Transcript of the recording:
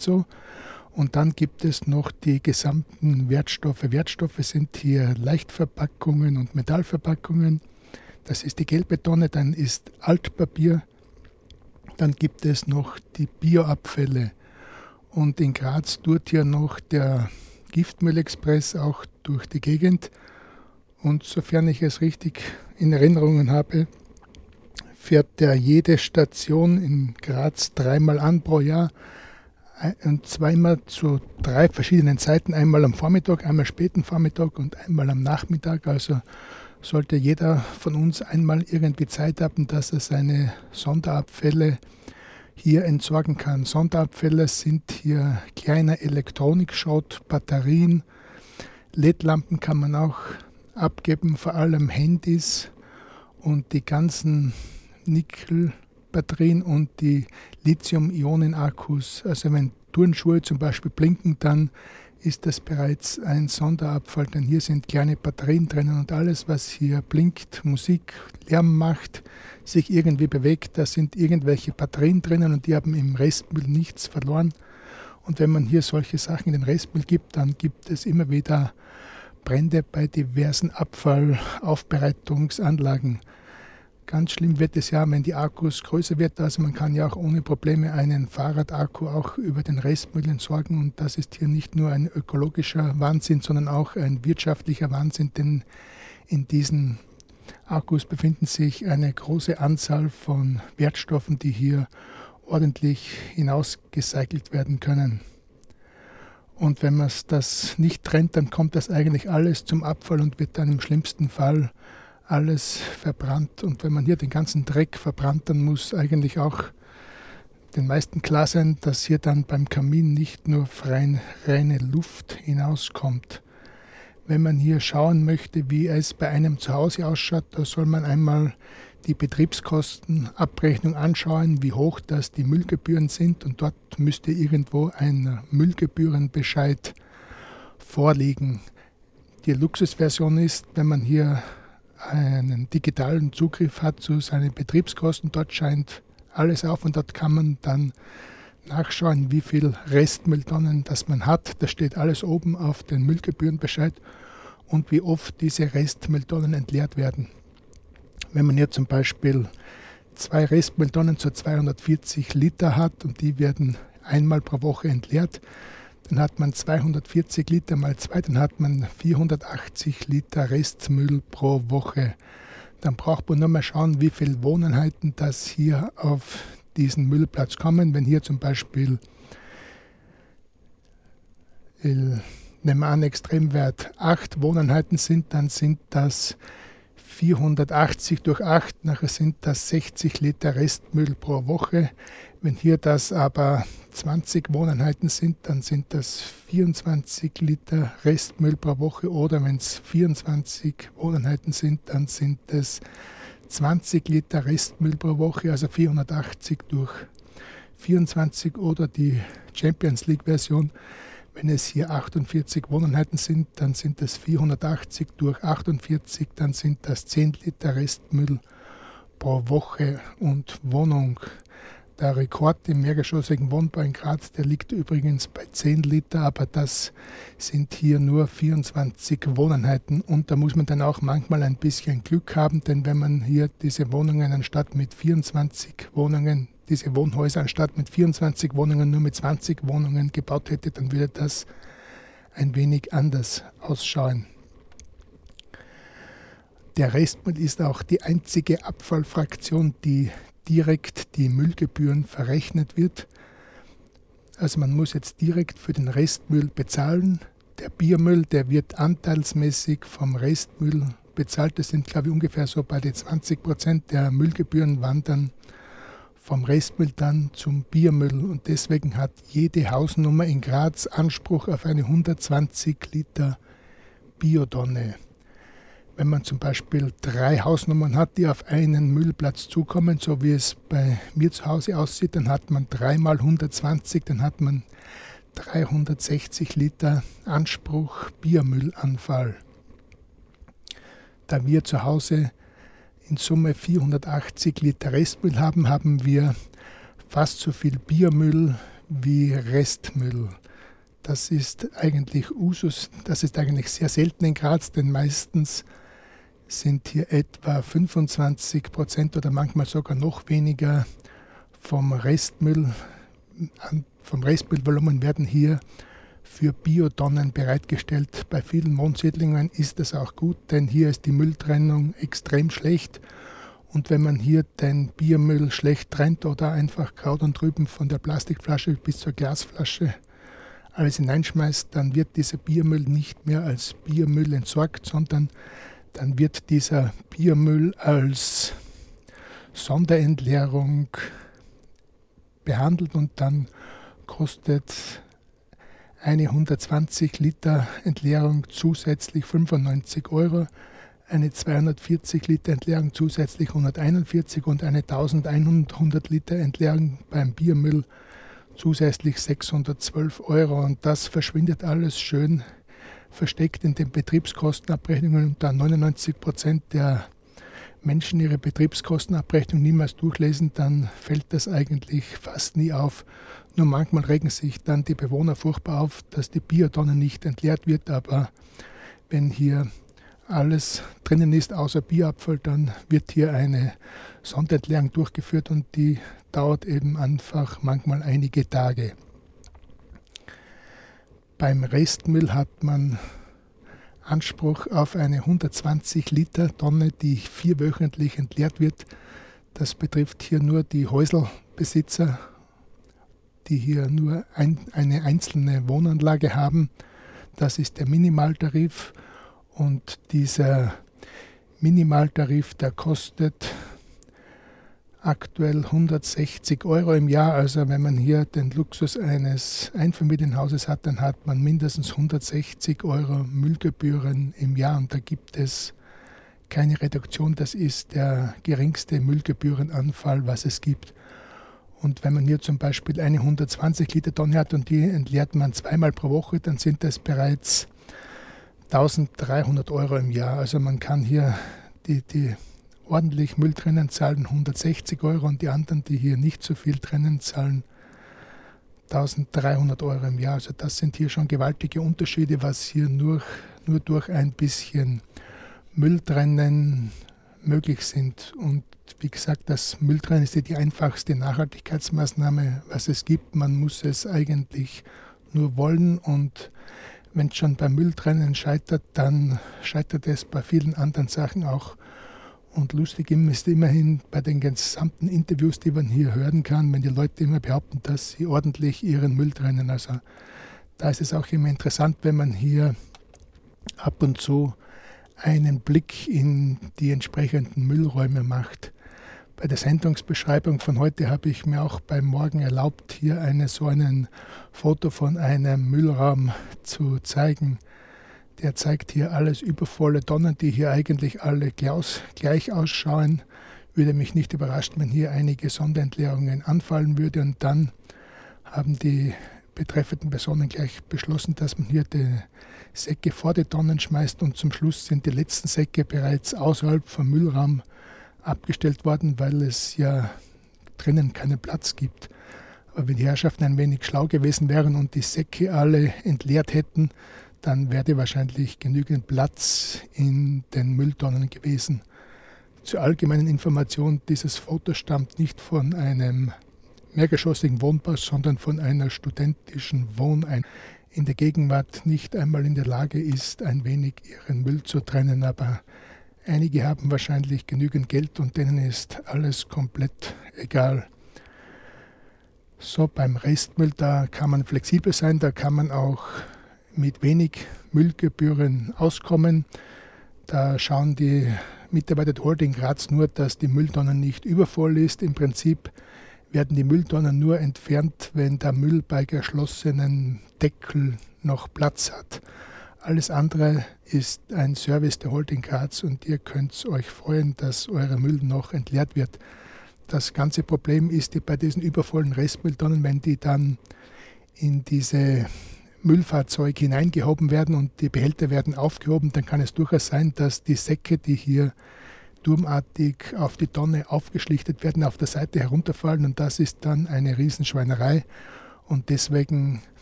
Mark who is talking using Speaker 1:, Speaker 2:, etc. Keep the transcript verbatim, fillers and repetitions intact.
Speaker 1: so. Und dann gibt es noch die gesamten Wertstoffe. Wertstoffe sind hier Leichtverpackungen und Metallverpackungen. Das ist die gelbe Tonne, dann ist Altpapier. Dann gibt es noch die Bioabfälle. Und in Graz tut hier noch der Giftmüllexpress auch durch die Gegend. Und sofern ich es richtig in Erinnerungen habe, fährt der jede Station in Graz dreimal an pro Jahr und zweimal zu drei verschiedenen Zeiten, einmal am Vormittag, einmal späten Vormittag und einmal am Nachmittag. Also sollte jeder von uns einmal irgendwie Zeit haben, dass er seine Sonderabfälle hier entsorgen kann. Sonderabfälle sind hier kleiner Elektronikschrott, Batterien, L E D-Lampen kann man auch abgeben, vor allem Handys und die ganzen Nickel-Batterien und die Lithium-Ionen-Akkus. Also wenn Turnschuhe zum Beispiel blinken, dann ist das bereits ein Sonderabfall, denn hier sind kleine Batterien drinnen und alles, was hier blinkt, Musik, Lärm macht, sich irgendwie bewegt, da sind irgendwelche Batterien drinnen und die haben im Restmüll nichts verloren. Und wenn man hier solche Sachen in den Restmüll gibt, dann gibt es immer wieder Brände bei diversen Abfallaufbereitungsanlagen. Ganz schlimm wird es ja, wenn die Akkus größer wird. Also man kann ja auch ohne Probleme einen Fahrradakku auch über den Restmüll entsorgen. Und das ist hier nicht nur ein ökologischer Wahnsinn, sondern auch ein wirtschaftlicher Wahnsinn, denn in diesen Akkus befinden sich eine große Anzahl von Wertstoffen, die hier ordentlich hinausgecycelt werden können. Und wenn man das nicht trennt, dann kommt das eigentlich alles zum Abfall und wird dann im schlimmsten Fall alles verbrannt. Und wenn man hier den ganzen Dreck verbrannt, dann muss eigentlich auch den meisten klar sein, dass hier dann beim Kamin nicht nur rein, reine Luft hinauskommt. Wenn man hier schauen möchte, wie es bei einem zu Hause ausschaut, da soll man einmal die Betriebskostenabrechnung anschauen, wie hoch das die Müllgebühren sind. Und dort müsste irgendwo ein Müllgebührenbescheid vorliegen. Die Luxusversion ist, wenn man hier einen digitalen Zugriff hat zu seinen Betriebskosten. Dort scheint alles auf und dort kann man dann nachschauen, wie viel Restmülltonnen das man hat. Das steht alles oben auf den Müllgebührenbescheid und wie oft diese Restmülltonnen entleert werden. Wenn man hier zum Beispiel zwei Restmülltonnen zu zweihundertvierzig Liter hat und die werden einmal pro Woche entleert, dann hat man zweihundertvierzig Liter mal zwei, dann hat man vierhundertachtzig Liter Restmüll pro Woche. Dann braucht man nur mal schauen, wie viele Wohneinheiten das hier auf diesen Müllplatz kommen. Wenn hier zum Beispiel, nehmen wir an, Extremwert acht Wohneinheiten sind, dann sind das vierhundertachtzig durch acht, nachher sind das sechzig Liter Restmüll pro Woche. Wenn hier das aber zwanzig Wohneinheiten sind, dann sind das vierundzwanzig Liter Restmüll pro Woche oder wenn es vierundzwanzig Wohneinheiten sind, dann sind es zwanzig Liter Restmüll pro Woche, also vierhundertachtzig durch vierundzwanzig oder die Champions League Version. Wenn es hier achtundvierzig Wohneinheiten sind, dann sind das vierhundertachtzig durch achtundvierzig, dann sind das zehn Liter Restmüll pro Woche und Wohnung. Der Rekord im mehrgeschossigen Wohnbau in Graz, der liegt übrigens bei zehn Liter, aber das sind hier nur vierundzwanzig Wohneinheiten. Und da muss man dann auch manchmal ein bisschen Glück haben, denn wenn man hier diese Wohnungen anstatt mit vierundzwanzig Wohnungen, diese Wohnhäuser anstatt mit vierundzwanzig Wohnungen nur mit zwanzig Wohnungen gebaut hätte, dann würde das ein wenig anders ausschauen. Der Restmüll ist auch die einzige Abfallfraktion, die direkt die Müllgebühren verrechnet wird. Also man muss jetzt direkt für den Restmüll bezahlen. Der Biomüll, der wird anteilsmäßig vom Restmüll bezahlt. Das sind, glaube ich, ungefähr so bei den zwanzig Prozent der Müllgebühren wandern vom Restmüll dann zum Biomüll. Und deswegen hat jede Hausnummer in Graz Anspruch auf eine hundertzwanzig Liter Biotonne. Wenn man zum Beispiel drei Hausnummern hat, die auf einen Müllplatz zukommen, so wie es bei mir zu Hause aussieht, dann hat man drei mal hundertzwanzig, dann hat man dreihundertsechzig Liter Anspruch Biomüllanfall. Da wir zu Hause in Summe vierhundertachtzig Liter Restmüll haben, haben wir fast so viel Biomüll wie Restmüll. Das ist eigentlich Usus, das ist eigentlich sehr selten in Graz, denn meistens sind hier etwa fünfundzwanzig Prozent oder manchmal sogar noch weniger vom Restmüll, vom Restmüllvolumen werden hier für Biotonnen bereitgestellt. Bei vielen Wohnsiedlungen ist das auch gut, denn hier ist die Mülltrennung extrem schlecht. Und wenn man hier den Biomüll schlecht trennt oder einfach Kraut und Rüben von der Plastikflasche bis zur Glasflasche alles hineinschmeißt, dann wird dieser Biomüll nicht mehr als Biomüll entsorgt, sondern dann wird dieser Biomüll als Sonderentleerung behandelt und dann kostet eine hundertzwanzig Liter Entleerung zusätzlich fünfundneunzig Euro, eine zweihundertvierzig Liter Entleerung zusätzlich hunderteinundvierzig und eine eintausendeinhundert Liter Entleerung beim Biomüll zusätzlich sechshundertzwölf Euro. Und das verschwindet alles schön versteckt in den Betriebskostenabrechnungen. Und da neunundneunzig Prozent der Menschen ihre Betriebskostenabrechnung niemals durchlesen, dann fällt das eigentlich fast nie auf. Nur manchmal regen sich dann die Bewohner furchtbar auf, dass die Biotonne nicht entleert wird, aber wenn hier alles drinnen ist außer Bioabfall, dann wird hier eine Sonderentleerung durchgeführt und die dauert eben einfach manchmal einige Tage. Beim Restmüll hat man Anspruch auf eine hundertzwanzig Liter Tonne, die vierwöchentlich entleert wird. Das betrifft hier nur die Häuselbesitzer, die hier nur ein, eine einzelne Wohnanlage haben. Das ist der Minimaltarif und dieser Minimaltarif, der kostet aktuell hundertsechzig Euro im Jahr. Also wenn man hier den Luxus eines Einfamilienhauses hat, dann hat man mindestens hundertsechzig Euro Müllgebühren im Jahr und da gibt es keine Reduktion. Das ist der geringste Müllgebührenanfall, was es gibt. Und wenn man hier zum Beispiel eine hundertzwanzig Liter Tonne hat und die entleert man zweimal pro Woche, dann sind das bereits eintausenddreihundert Euro im Jahr. Also man kann hier die, die ordentlich Müll trennen, zahlen hundertsechzig Euro und die anderen, die hier nicht so viel trennen, zahlen eintausenddreihundert Euro im Jahr. Also das sind hier schon gewaltige Unterschiede, was hier nur, nur durch ein bisschen Mülltrennen möglich sind. Und wie gesagt, das Mülltrennen ist ja die einfachste Nachhaltigkeitsmaßnahme, was es gibt. Man muss es eigentlich nur wollen und wenn es schon beim Mülltrennen scheitert, dann scheitert es bei vielen anderen Sachen auch. Und lustig ist immerhin bei den gesamten Interviews, die man hier hören kann, wenn die Leute immer behaupten, dass sie ordentlich ihren Müll trennen. Also da ist es auch immer interessant, wenn man hier ab und zu einen Blick in die entsprechenden Müllräume macht. Bei der Sendungsbeschreibung von heute habe ich mir auch beim Morgen erlaubt, hier eine, so ein Foto von einem Müllraum zu zeigen. Der zeigt hier alles übervolle Tonnen, die hier eigentlich alle gleich ausschauen. Würde mich nicht überraschen, wenn hier einige Sonderentleerungen anfallen würde. Und dann haben die betreffenden Personen gleich beschlossen, dass man hier die Säcke vor die Tonnen schmeißt und zum Schluss sind die letzten Säcke bereits außerhalb vom Müllraum abgestellt worden, weil es ja drinnen keinen Platz gibt. Aber wenn die Herrschaften ein wenig schlau gewesen wären und die Säcke alle entleert hätten, dann wäre wahrscheinlich genügend Platz in den Mülltonnen gewesen. Zur allgemeinen Information, dieses Foto stammt nicht von einem mehrgeschossigen Wohnbau, sondern von einer studentischen Wohneinrichtung, in der Gegenwart nicht einmal in der Lage ist, ein wenig ihren Müll zu trennen, aber einige haben wahrscheinlich genügend Geld und denen ist alles komplett egal. So, beim Restmüll, da kann man flexibel sein, da kann man auch mit wenig Müllgebühren auskommen. Da schauen die Mitarbeiter der Holding Graz nur, dass die Mülltonne nicht übervoll ist. Im Prinzip werden die Mülltonnen nur entfernt, wenn der Müll bei geschlossenen Deckel noch Platz hat. Alles andere ist ein Service der Holding Graz und ihr könnt euch freuen, dass euer Müll noch entleert wird. Das ganze Problem ist bei diesen übervollen Restmülltonnen, wenn die dann in diese Müllfahrzeuge hineingehoben werden und die Behälter werden aufgehoben, dann kann es durchaus sein, dass die Säcke, die hier turmartig auf die Tonne aufgeschlichtet werden, auf der Seite herunterfallen und das ist dann eine Riesenschweinerei Und deswegen